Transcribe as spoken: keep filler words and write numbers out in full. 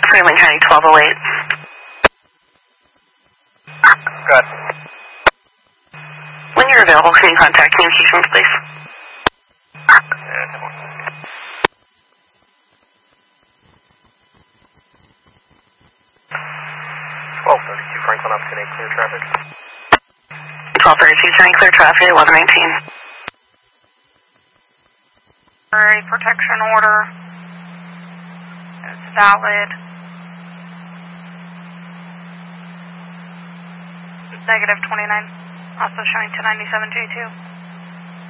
Franklin County twelve oh eight. Good. When you're available, can you contact communications, please? twelve thirty-two Franklin up to eight, clear traffic. twelve thirty-two, turning clear traffic, eleven nineteen. A protection order. It's valid. Negative twenty-nine. Also showing two ninety-seven J two.